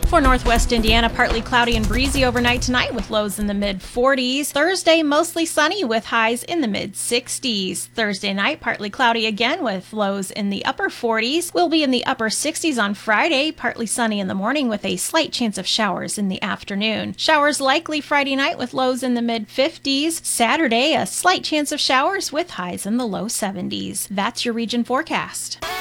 For Northwest Indiana, partly cloudy and breezy overnight tonight with lows in the mid-40s. Thursday, mostly sunny with highs in the mid-60s. Thursday night, partly cloudy again with lows in the upper 40s. We'll be in the upper 60s on Friday, partly sunny in the morning with a slight chance of showers in the afternoon. Showers likely Friday night with lows in the mid-50s. Saturday, a slight chance of showers with highs in the low 70s. That's your region forecast.